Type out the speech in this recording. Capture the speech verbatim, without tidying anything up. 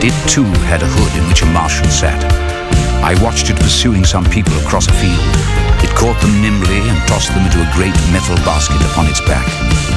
It too had a hood in which a marshal sat. I watched it pursuing some people across a field. It caught them nimbly and tossed them into a great metal basket upon its back.